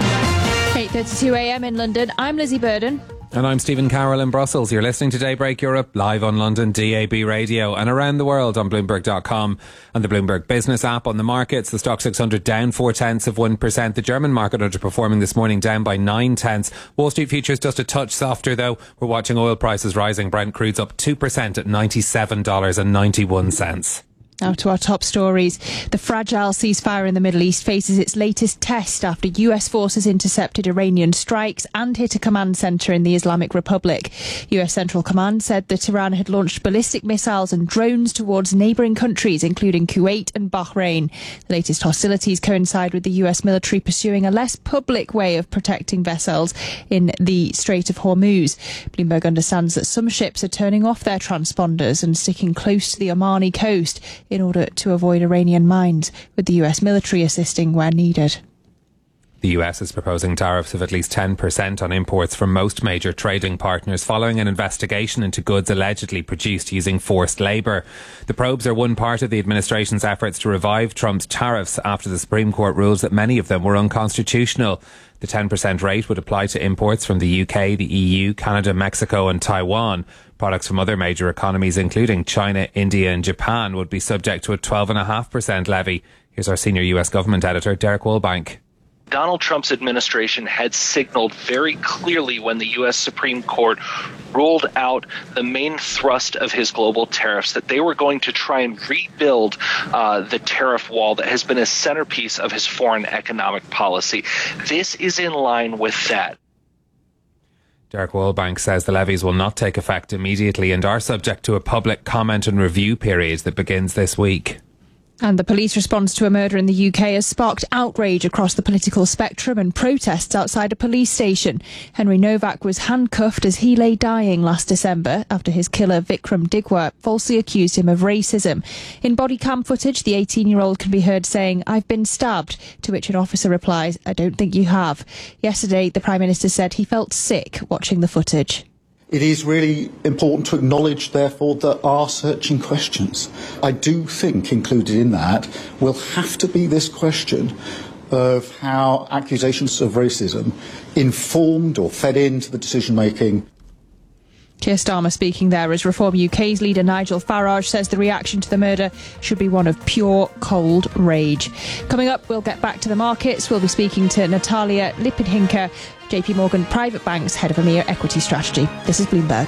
8:32 a.m. in London. I'm Lizzie Burden. And I'm Stephen Carroll in Brussels. You're listening to Daybreak Europe live on London DAB radio and around the world on Bloomberg.com and the Bloomberg Business app. On the markets, the Stock 600 down 0.4%. The German market underperforming this morning, down by 0.9. Wall Street futures just a touch softer though. We're watching oil prices rising. Brent crude's up 2% at $97.91. Now to our top stories. The fragile ceasefire in the Middle East faces its latest test after US forces intercepted Iranian strikes and hit a command centre in the Islamic Republic. US Central Command said that Iran had launched ballistic missiles and drones towards neighbouring countries, including Kuwait and Bahrain. The latest hostilities coincide with the US military pursuing a less public way of protecting vessels in the Strait of Hormuz. Bloomberg understands that some ships are turning off their transponders and sticking close to the Omani coast in order to avoid Iranian mines, with the US military assisting where needed. The US is proposing tariffs of at least 10% on imports from most major trading partners following an investigation into goods allegedly produced using forced labour. The probes are one part of the administration's efforts to revive Trump's tariffs after the Supreme Court rules that many of them were unconstitutional. The 10% rate would apply to imports from the UK, the EU, Canada, Mexico and Taiwan. Products from other major economies, including China, India and Japan, would be subject to a 12.5% levy. Here's our senior US government editor, Derek Woolbank. Donald Trump's administration had signaled very clearly when the U.S. Supreme Court ruled out the main thrust of his global tariffs that they were going to try and rebuild the tariff wall that has been a centerpiece of his foreign economic policy. This is in line with that. Derek Woolbank says the levies will not take effect immediately and are subject to a public comment and review period that begins this week. And the police response to a murder in the UK has sparked outrage across the political spectrum and protests outside a police station. Henry Novak was handcuffed as he lay dying last December after his killer Vikram Digwa falsely accused him of racism. In body cam footage, the 18-year-old can be heard saying, "I've been stabbed," to which an officer replies, "I don't think you have." Yesterday, the Prime Minister said he felt sick watching the footage. It is really important to acknowledge, therefore, there are searching questions. I do think included in that will have to be this question of how accusations of racism informed or fed into the decision-making. Keir Starmer speaking there as Reform UK's leader Nigel Farage says the reaction to the murder should be one of pure cold rage. Coming up, we'll get back to the markets. We'll be speaking to Natalia Lippenhinker, JP Morgan Private Bank's head of EMEA Equity Strategy. This is Bloomberg.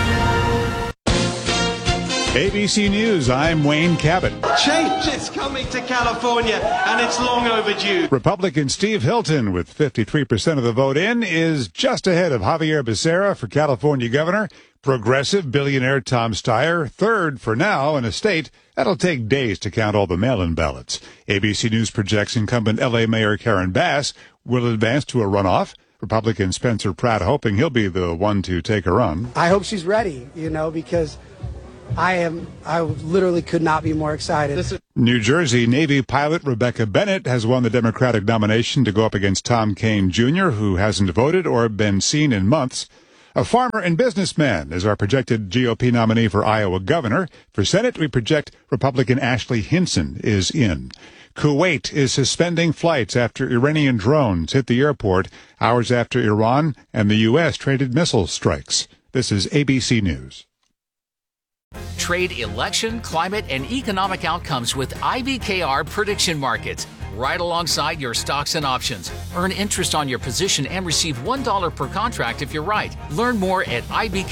ABC News, I'm Wayne Cabot. Change is coming to California, and it's long overdue. Republican Steve Hilton, with 53% of the vote in, is just ahead of Javier Becerra for California governor. Progressive billionaire Tom Steyer, third for now in a state that'll take days to count all the mail-in ballots. ABC News projects incumbent L.A. Mayor Karen Bass will advance to a runoff. Republican Spencer Pratt hoping he'll be the one to take a run. I hope she's ready, because I literally could not be more excited. New Jersey Navy pilot Rebecca Bennett has won the Democratic nomination to go up against Tom Kean Jr., who hasn't voted or been seen in months. A farmer and businessman is our projected GOP nominee for Iowa governor. For Senate, we project Republican Ashley Hinson is in. Kuwait is suspending flights after Iranian drones hit the airport hours after Iran and the U.S. traded missile strikes. This is ABC News. Trade election, climate, and economic outcomes with IBKR prediction markets. Right alongside your stocks and options. Earn interest on your position and receive $1 per contract if you're right. Learn more at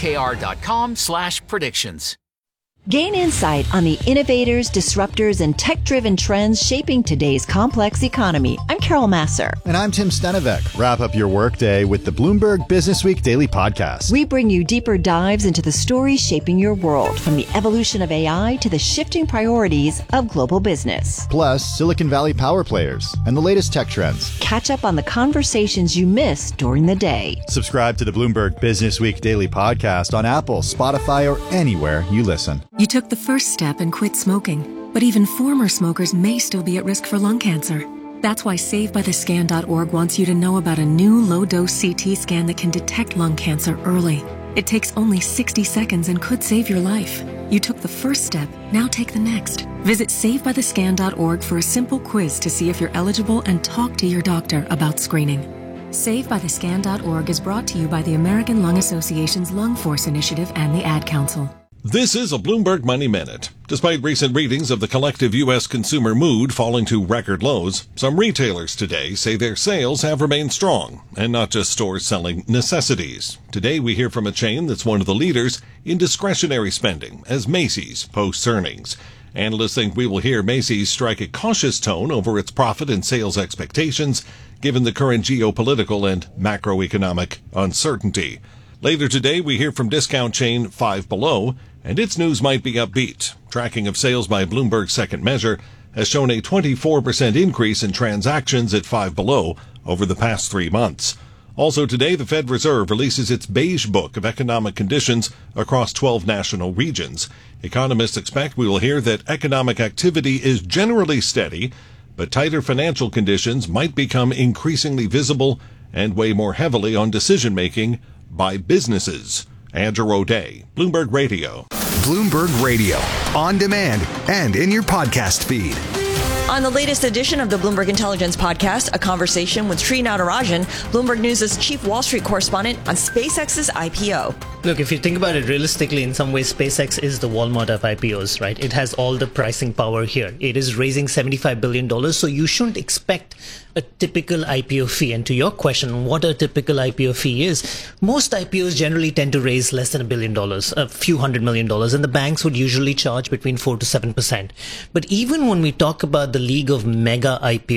ibkr.com/predictions. Gain insight on the innovators, disruptors, and tech-driven trends shaping today's complex economy. I'm Carol Masser. And I'm Tim Stenevec. Wrap up your workday with the Bloomberg Businessweek Daily Podcast. We bring you deeper dives into the stories shaping your world, from the evolution of AI to the shifting priorities of global business. Plus, Silicon Valley power players and the latest tech trends. Catch up on the conversations you missed during the day. Subscribe to the Bloomberg Businessweek Daily Podcast on Apple, Spotify, or anywhere you listen. You took the first step and quit smoking, but even former smokers may still be at risk for lung cancer. That's why SaveByTheScan.org wants you to know about a new low-dose CT scan that can detect lung cancer early. It takes only 60 seconds and could save your life. You took the first step, now take the next. Visit SaveByTheScan.org for a simple quiz to see if you're eligible and talk to your doctor about screening. SaveByTheScan.org is brought to you by the American Lung Association's Lung Force Initiative and the Ad Council. This is a Bloomberg Money Minute. Despite recent readings of the collective U.S. consumer mood falling to record lows, some retailers today say their sales have remained strong, and not just stores selling necessities. Today we hear from a chain that's one of the leaders in discretionary spending, as Macy's posts earnings. Analysts think we will hear Macy's strike a cautious tone over its profit and sales expectations, given the current geopolitical and macroeconomic uncertainty. Later today, we hear from discount chain Five Below, and its news might be upbeat. Tracking of sales by Bloomberg's second measure has shown a 24% increase in transactions at Five Below over the past 3 months. Also today, the Fed Reserve releases its beige book of economic conditions across 12 national regions. Economists expect we will hear that economic activity is generally steady, but tighter financial conditions might become increasingly visible and weigh more heavily on decision-making by businesses. Andrew O'Day, Bloomberg Radio. Bloomberg Radio, on demand and in your podcast feed. On the latest edition of the Bloomberg Intelligence Podcast, a conversation with Sri Natarajan, Bloomberg News' chief Wall Street correspondent, on SpaceX's IPO. Look, if you think about it realistically, in some ways, SpaceX is the Walmart of IPOs, right? It has all the pricing power here. It is raising $75 billion, so you shouldn't expect a typical IPO fee. And to your question, what a typical IPO fee is, most IPOs generally tend to raise less than $1 billion, a few $100 million, and the banks would usually charge between 4 to 7%. But even when we talk about the league of mega IPOs,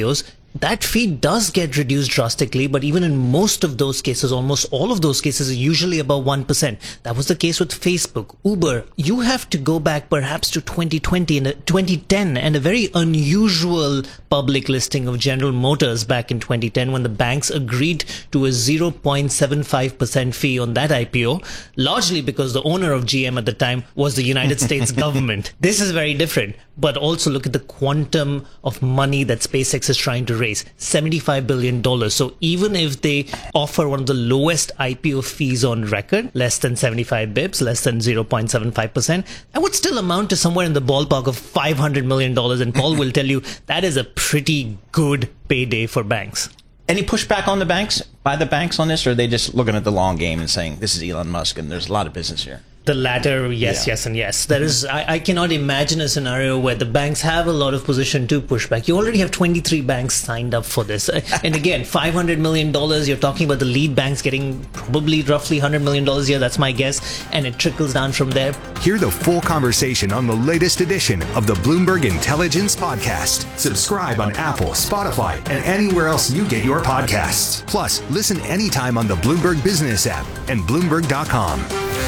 that fee does get reduced drastically, but even in most of those cases, almost all of those cases are usually above 1%. That was the case with Facebook, Uber. You have to go back perhaps to 2020 and 2010 and a very unusual public listing of General Motors back in 2010 when the banks agreed to a 0.75% fee on that IPO, largely because the owner of GM at the time was the United States government. This is very different, but also look at the quantum of money that SpaceX is trying to raise, $75 billion. So even if they offer one of the lowest IPO fees on record, less than 75 bips, less than 0.75%, that would still amount to somewhere in the ballpark of $500 million. And Paul will tell you that is a pretty good payday for banks. Any pushback on the banks, by the banks on this, or are they just looking at the long game and saying, this is Elon Musk and there's a lot of business here? The latter, yes, yes, and yes. There is. I cannot imagine a scenario where the banks have a lot of position to push back. You already have 23 banks signed up for this. And again, $500 million, you're talking about the lead banks getting probably roughly $100 million a year. That's my guess. And it trickles down from there. Hear the full conversation on the latest edition of the Bloomberg Intelligence Podcast. Subscribe on Apple, Spotify, and anywhere else you get your podcasts. Plus, listen anytime on the Bloomberg Business app and Bloomberg.com.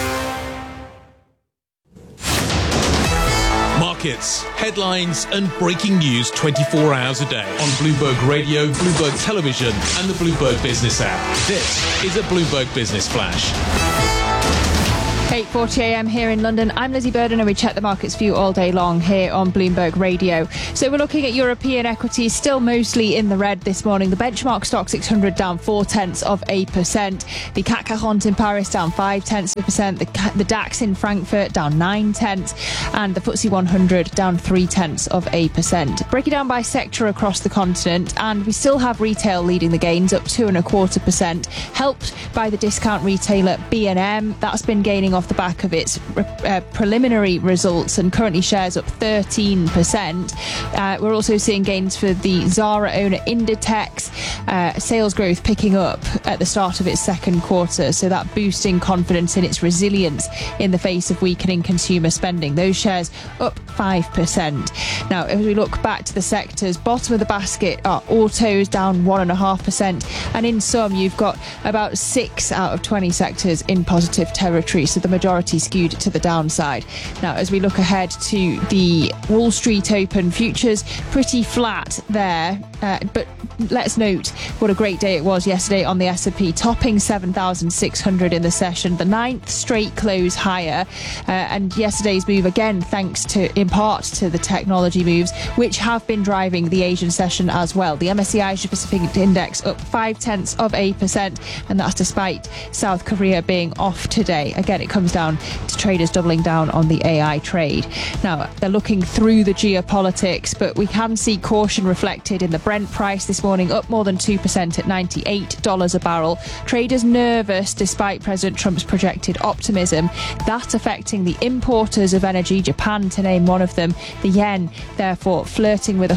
Markets, headlines and breaking news 24 hours a day on Bloomberg Radio, Bloomberg Television and the Bloomberg Business app. This is a Bloomberg Business Flash. 8:40 a.m. here in London. I'm Lizzie Burden and we check the markets for you all day long here on Bloomberg Radio. So we're looking at European equities still mostly in the red this morning. The benchmark stock 600 down 0.4%. The CAC 40 in Paris down 0.5%. The DAX in Frankfurt down 0.9%. And the FTSE 100 down 0.3%. Break it down by sector across the continent. And we still have retail leading the gains up 2.25%. Helped by the discount retailer B&M. That's been gaining off the back of its preliminary results and currently shares up 13%. We're also seeing gains for the Zara owner Inditex, sales growth picking up at the start of its second quarter, so that boosting confidence in its resilience in the face of weakening consumer spending. Those shares up 5%. Now, as we look back to the sectors, bottom of the basket are autos down 1.5%, and in sum you've got about 6 out of 20 sectors in positive territory, so the majority skewed to the downside. Now, as we look ahead to the Wall Street Open futures, pretty flat there, but let's note what a great day it was yesterday on the S&P, topping 7,600 in the session, the 9th straight close higher, and yesterday's move again thanks to, in part, to the technology moves which have been driving the Asian session as well. The MSCI Asia Pacific Index up 0.5%, and that's despite South Korea being off today. Again, it comes down to traders doubling down on the AI trade. Now, they're looking through the geopolitics, but we can see caution reflected in the Brent price this morning, up more than 2% at $98 a barrel. Traders nervous despite President Trump's projected optimism. That's affecting the importers of energy, Japan to name one of them. The yen, therefore, flirting with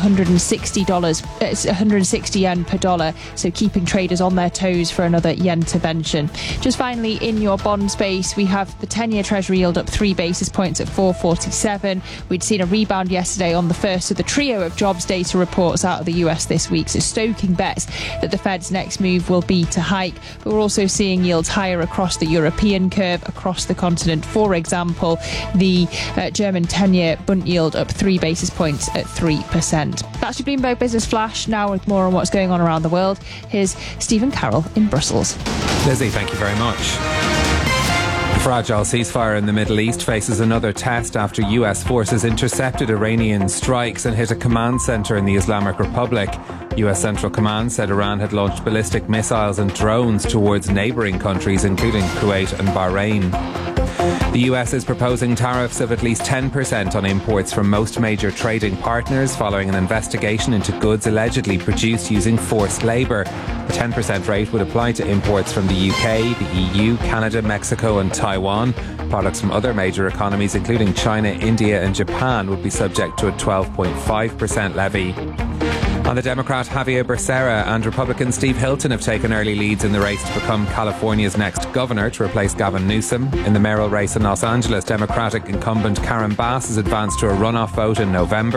$160 yen per dollar, so keeping traders on their toes for another yen intervention. Just finally, in your bond space, we have the 10-year Treasury yield up 3 basis points at 4.47. We'd seen a rebound yesterday on the first of the trio of jobs data reports out of the US this week, so stoking bets that the Fed's next move will be to hike. But we're also seeing yields higher across the European curve, across the continent. For example, the German 10-year Bund yield up 3 basis points at 3%. That's your Bloomberg Business Flash. Now with more on what's going on around the world, here's Stephen Carroll in Brussels. Lizzie, thank you very much. The fragile ceasefire in the Middle East faces another test after US forces intercepted Iranian strikes and hit a command centre in the Islamic Republic. US Central Command said Iran had launched ballistic missiles and drones towards neighbouring countries, including Kuwait and Bahrain. The US is proposing tariffs of at least 10% on imports from most major trading partners following an investigation into goods allegedly produced using forced labour. The 10% rate would apply to imports from the UK, the EU, Canada, Mexico and Taiwan. Products from other major economies, including China, India and Japan, would be subject to a 12.5% levy. On the Democrat Javier Becerra and Republican Steve Hilton have taken early leads in the race to become California's next governor to replace Gavin Newsom. In the mayoral race in Los Angeles, Democratic incumbent Karen Bass has advanced to a runoff vote in November.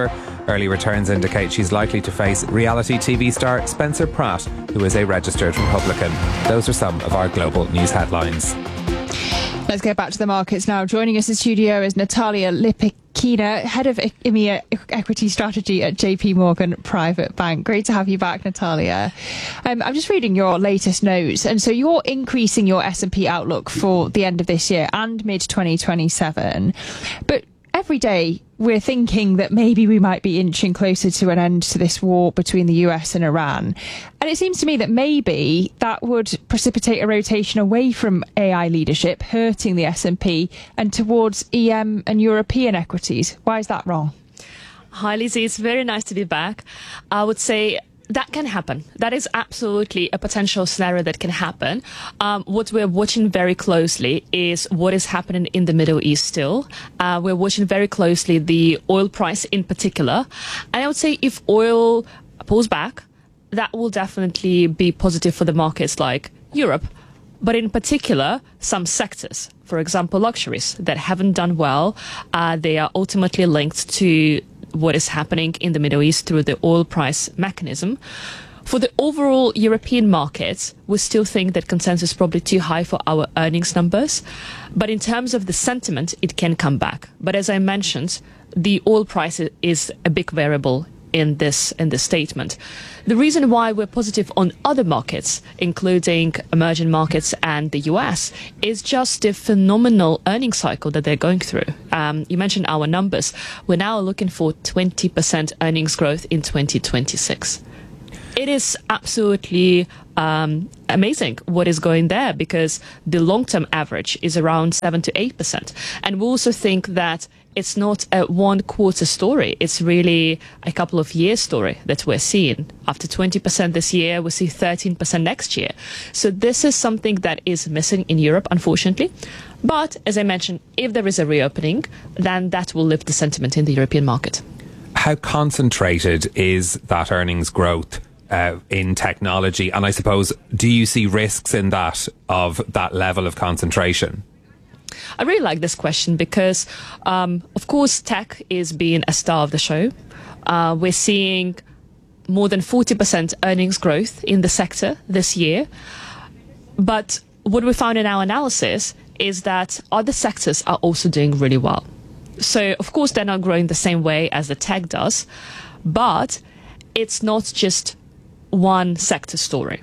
Early returns indicate she's likely to face reality TV star Spencer Pratt, who is a registered Republican. Those are some of our global news headlines. Let's get back to the markets now. Joining us in studio is Natalia Lipikina, Head of EMEA Equity Strategy at JP Morgan Private Bank. Great to have you back, Natalia. I'm just reading your latest notes. And so you're increasing your S&P outlook for the end of this year and mid-2027. But every day we're thinking that maybe we might be inching closer to an end to this war between the US and Iran. And it seems to me that maybe that would precipitate a rotation away from AI leadership, hurting the S&P, and towards EM and European equities. Why is that wrong? Hi, Lizzie. It's very nice to be back. I would say that can happen. That is absolutely a potential scenario that can happen. What we're watching very closely is what is happening in the Middle East still. We're watching very closely the oil price in particular. And I would say if oil pulls back, that will definitely be positive for the markets like Europe. But in particular, some sectors, for example, luxuries that haven't done well, they are ultimately linked to what is happening in the Middle East through the oil price mechanism. For the overall European markets, we still think that consensus is probably too high for our earnings numbers. But in terms of the sentiment, it can come back. But as I mentioned, the oil price is a big variable in this statement. The reason why we're positive on other markets, including emerging markets and the US, is just the phenomenal earnings cycle that they're going through. You mentioned our numbers. We're now looking for 20% earnings growth in 2026. It is absolutely amazing what is going there, because the long-term average is around 7 to 8%. And we also think that it's not a one-quarter story. It's really a couple of years story that we're seeing. After 20% this year, we see 13% next year. So this is something that is missing in Europe, unfortunately. But as I mentioned, if there is a reopening, then that will lift the sentiment in the European market. How concentrated is that earnings growth in technology? And I suppose, do you see risks in that, of that level of concentration? I really like this question because, of course, tech is being a star of the show. We're seeing more than 40% earnings growth in the sector this year. But what we found in our analysis is that other sectors are also doing really well. So, of course, they're not growing the same way as the tech does, but it's not just one sector story.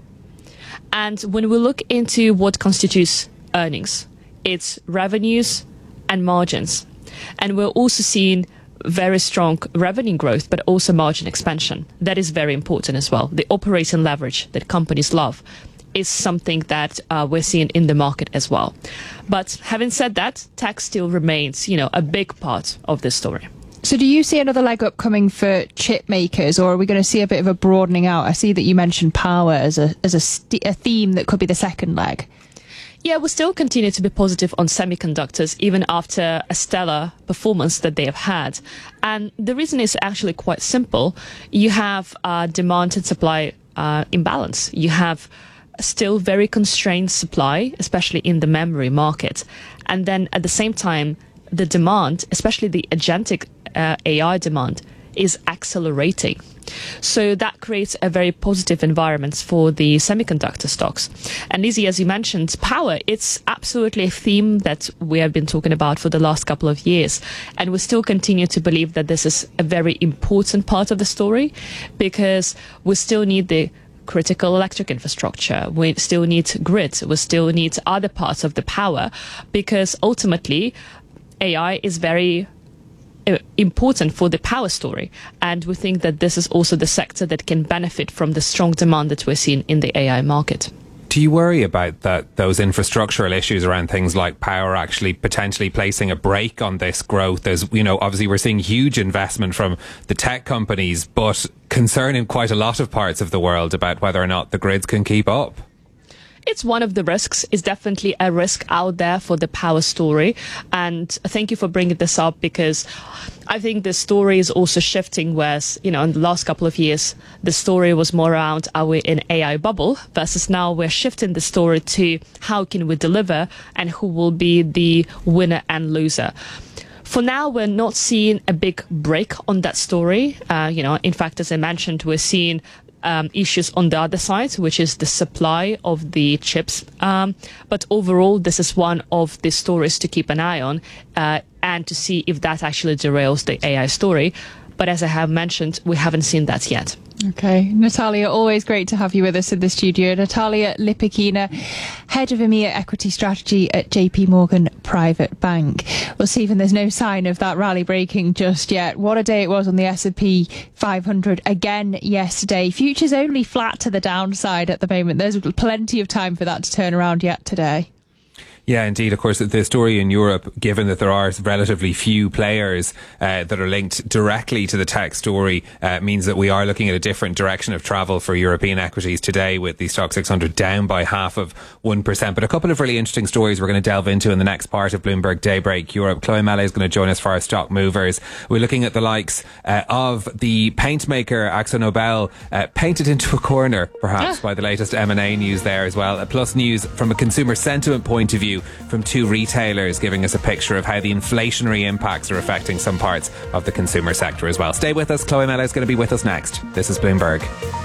And when we look into what constitutes earnings, it's revenues and margins. And we're also seeing very strong revenue growth, but also margin expansion. That is very important as well. The operating leverage that companies love is something that we're seeing in the market as well. But having said that, tech still remains, a big part of this story. So do you see another leg up coming for chip makers, or are we going to see a bit of a broadening out? I see that you mentioned power as a theme that could be the second leg. Yeah, we still continue to be positive on semiconductors, even after a stellar performance that they have had. And the reason is actually quite simple. You have demand and supply imbalance. You have still very constrained supply, especially in the memory market. And then at the same time, the demand, especially the agentic AI demand, is accelerating. So that creates a very positive environment for the semiconductor stocks. And Lizzie, as you mentioned, power, it's absolutely a theme that we have been talking about for the last couple of years. And we still continue to believe that this is a very important part of the story, because we still need the critical electric infrastructure. We still need grids. We still need other parts of the power, because ultimately AI is very important for the power story. And we think that this is also the sector that can benefit from the strong demand that we're seeing in the AI market. Do you worry about those infrastructural issues around things like power actually potentially placing a brake on this growth? There's, obviously we're seeing huge investment from the tech companies, but concern in quite a lot of parts of the world about whether or not the grids can keep up. It's one of the risks. It's definitely a risk out there for the power story. And thank you for bringing this up, because I think the story is also shifting, whereas, in the last couple of years, the story was more around, are we in AI bubble, versus now we're shifting the story to how can we deliver and who will be the winner and loser. For now, we're not seeing a big break on that story. In fact, as I mentioned, we're seeing issues on the other side, which is the supply of the chips. But overall, this is one of the stories to keep an eye on and to see if that actually derails the AI story. But as I have mentioned, we haven't seen that yet. Okay. Natalia, always great to have you with us in the studio. Natalia Lipakina, Head of EMEA Equity Strategy at JP Morgan Private Bank. Well, Stephen, there's no sign of that rally breaking just yet. What a day it was on the S&P 500 again yesterday. Futures only flat to the downside at the moment. There's plenty of time for that to turn around yet today. Yeah, indeed. Of course, the story in Europe, given that there are relatively few players that are linked directly to the tech story, means that we are looking at a different direction of travel for European equities today, with the Stock 600 down by 0.5%. But a couple of really interesting stories we're going to delve into in the next part of Bloomberg Daybreak Europe. Chloe Melle is going to join us for our stock movers. We're looking at the likes of the paint maker AkzoNobel, painted into a corner, perhaps, by the latest M&A news there as well. Plus news from a consumer sentiment point of view from two retailers, giving us a picture of how the inflationary impacts are affecting some parts of the consumer sector as well. Stay with us. Chloe Melle is going to be with us next. This is Bloomberg.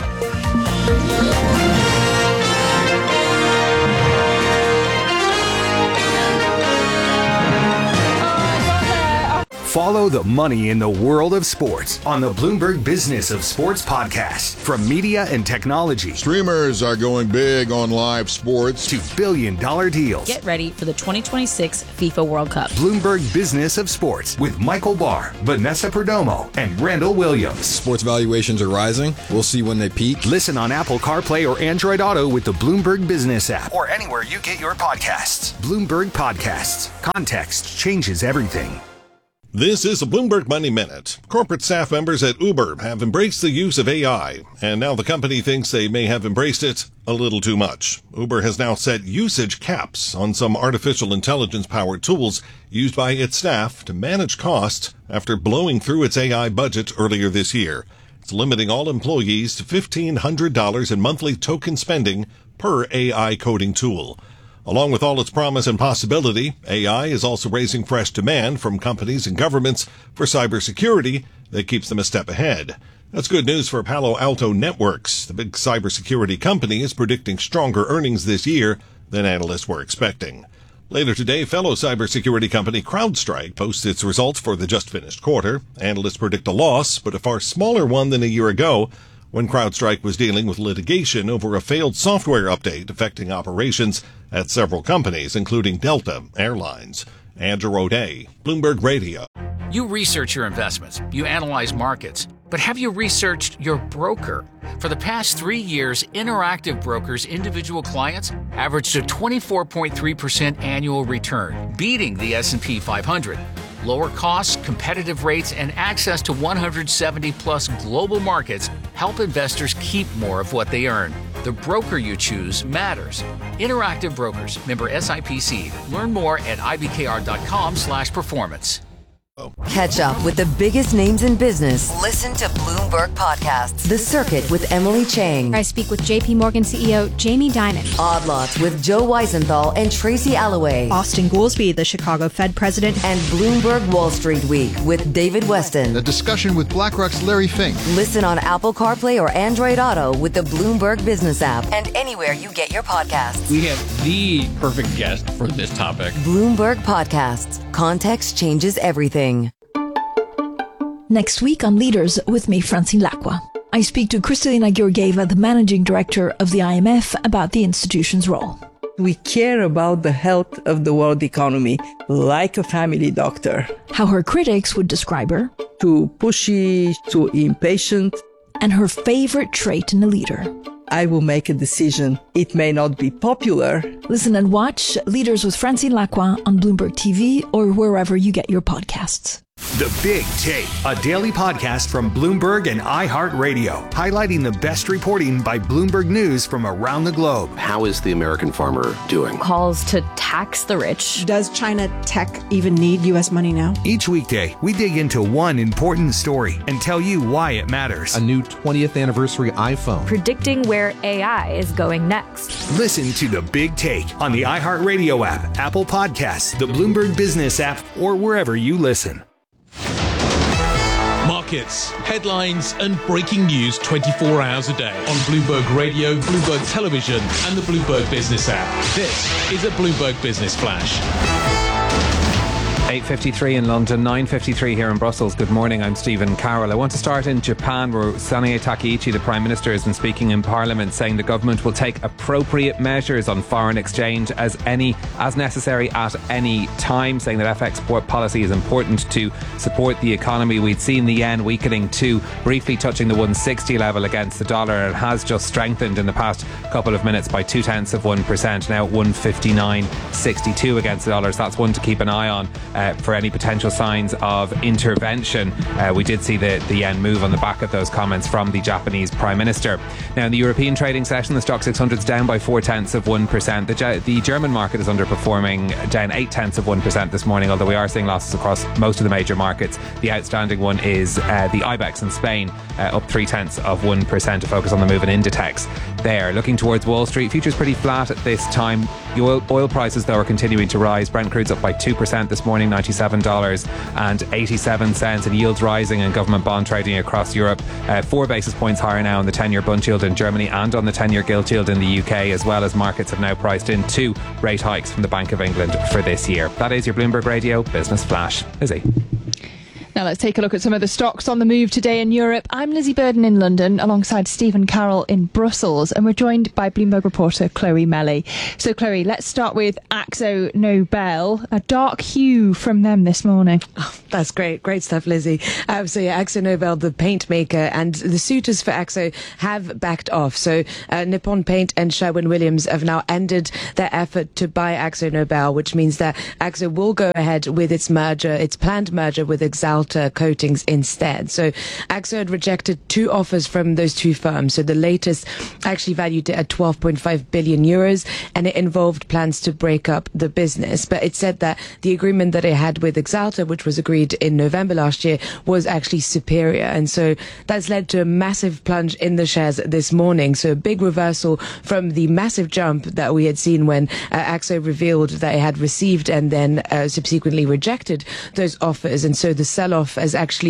Follow the money in the world of sports on the Bloomberg Business of Sports podcast. From media and technology, streamers are going big on live sports, to billion-dollar deals. Get ready for the 2026 FIFA World Cup. Bloomberg Business of Sports with Michael Barr, Vanessa Perdomo, and Randall Williams. Sports valuations are rising. We'll see when they peak. Listen on Apple CarPlay or Android Auto with the Bloomberg Business app, or anywhere you get your podcasts. Bloomberg Podcasts. Context changes everything. This is a Bloomberg Money Minute. Corporate staff members at Uber have embraced the use of AI, and now the company thinks they may have embraced it a little too much. Uber has now set usage caps on some artificial intelligence-powered tools used by its staff to manage costs after blowing through its AI budget earlier this year. It's limiting all employees to $1,500 in monthly token spending per AI coding tool. Along with all its promise and possibility, AI is also raising fresh demand from companies and governments for cybersecurity that keeps them a step ahead. That's good news for Palo Alto Networks. The big cybersecurity company is predicting stronger earnings this year than analysts were expecting. Later today, fellow cybersecurity company CrowdStrike posts its results for the just-finished quarter. Analysts predict a loss, but a far smaller one than a year ago, when CrowdStrike was dealing with litigation over a failed software update affecting operations at several companies, including Delta Airlines. Andrew O'Day, Bloomberg Radio. You research your investments, you analyze markets, but have you researched your broker? For the past 3 years, Interactive Brokers' individual clients averaged a 24.3% annual return, beating the S&P 500. Lower costs, competitive rates, and access to 170-plus global markets help investors keep more of what they earn. The broker you choose matters. Interactive Brokers, member SIPC. Learn more at ibkr.com/performance. Catch up with the biggest names in business. Listen to Bloomberg Podcasts. The Circuit with Emily Chang. I speak with JP Morgan CEO Jamie Dimon. Odd Lots with Joe Weisenthal and Tracy Alloway. Austin Goolsbee, the Chicago Fed president. And Bloomberg Wall Street Week with David Weston. A discussion with BlackRock's Larry Fink. Listen on Apple CarPlay or Android Auto with the Bloomberg Business app and anywhere you get your podcasts. We have the perfect guest for this topic. Bloomberg Podcasts. Context changes everything. Next week on Leaders with me, Francine Lacqua. I speak to Kristalina Georgieva, the managing director of the IMF, about the institution's role. We care about the health of the world economy like a family doctor. How her critics would describe her. Too pushy, too impatient. And her favorite trait in a leader. I will make a decision. It may not be popular. Listen and watch Leaders with Francine Lacqua on Bloomberg TV or wherever you get your podcasts. The Big Take, a daily podcast from Bloomberg and iHeartRadio, highlighting the best reporting by Bloomberg News from around the globe. How is the American farmer doing? Calls to tax the rich. Does China tech even need U.S. money now? Each weekday, we dig into one important story and tell you why it matters. A new 20th anniversary iPhone. Predicting where AI is going next. Listen to The Big Take on the iHeartRadio app, Apple Podcasts, the Bloomberg Business app, or wherever you listen. Markets, headlines, and breaking news 24 hours a day on Bloomberg Radio, Bloomberg Television, and the Bloomberg Business app. This is a Bloomberg Business Flash. 8:53 in London, 9:53 here in Brussels. Good morning, I'm Stephen Carroll. I want to start in Japan, where Sanae Takaichi, the Prime Minister, has been speaking in Parliament, saying the government will take appropriate measures on foreign exchange as necessary at any time, saying that FX policy is important to support the economy. We'd seen the yen weakening to briefly touching the 160 level against the dollar, and it has just strengthened in the past couple of minutes by 0.2%, now at 159.62 against the dollar. So that's one to keep an eye on for any potential signs of intervention. We did see the yen move on the back of those comments from the Japanese Prime Minister. Now, in the European trading session, the stock 600 is down by 0.4%. The German market is underperforming, down 0.8% this morning, although we are seeing losses across most of the major markets. The outstanding one is the IBEX in Spain, up 0.3%, to focus on the move in Inditex there. Looking towards Wall Street, futures pretty flat at this time. Oil prices, though, are continuing to rise. Brent crude's up by 2% this morning, $97.87, and yields rising in government bond trading across Europe. 4 basis points higher now on the 10-year Bund yield in Germany and on the 10-year gilt yield in the UK, as well as markets have now priced in 2 rate hikes from the Bank of England for this year. That is your Bloomberg Radio Business Flash. Lizzie. Now let's take a look at some of the stocks on the move today in Europe. I'm Lizzie Burden in London alongside Stephen Carroll in Brussels, and we're joined by Bloomberg reporter Chloe Melly. So Chloe, let's start with Akzo Nobel. A dark hue from them this morning. Oh, that's great stuff, Lizzie. Akzo Nobel, the paint maker, and the suitors for Akzo have backed off. So Nippon Paint and Sherwin-Williams have now ended their effort to buy Akzo Nobel, which means that Akzo will go ahead with its planned merger with Axalta Coatings instead. So Akzo had rejected 2 offers from those 2 firms. So the latest actually valued it at 12.5 billion euros, and it involved plans to break up the business. But it said that the agreement that it had with Axalta, which was agreed in November last year, was actually superior. And so that's led to a massive plunge in the shares this morning. So a big reversal from the massive jump that we had seen when Akzo revealed that it had received and then subsequently rejected those offers. And so the sell-off has actually